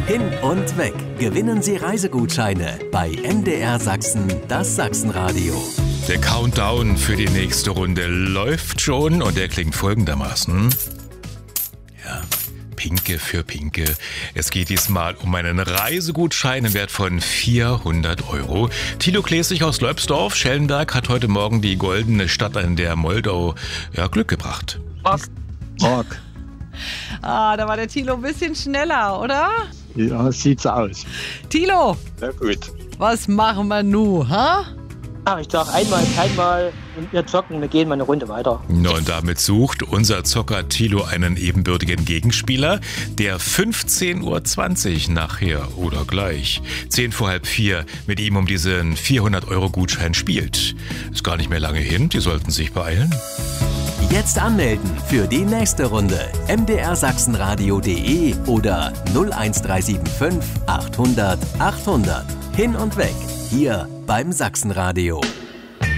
Hin und weg. Gewinnen Sie Reisegutscheine bei MDR Sachsen, das Sachsenradio. Der Countdown für die nächste Runde läuft schon und der klingt folgendermaßen. Ja, Pinke für Pinke. Es geht diesmal um einen Reisegutschein im Wert von 400 €. Thilo Klesig aus Leubsdorf, Schellenberg, hat heute Morgen die goldene Stadt in der Moldau Glück gebracht. Prag. Da war der Thilo ein bisschen schneller, oder? Ja, sieht so aus. Thilo, Na gut. was machen wir nun, ha? Ja, ich sag einmal, keinmal und wir zocken, wir gehen mal eine Runde weiter. Und damit sucht unser Zocker Thilo einen ebenbürtigen Gegenspieler, der 15:20 Uhr nachher oder gleich 10 vor halb 4 mit ihm um diesen 400 € Gutschein spielt. Ist gar nicht mehr lange hin, die sollten sich beeilen. Jetzt anmelden für die nächste Runde. mdrsachsenradio.de oder 01375 800 800. Hin und weg. Hier beim Sachsenradio.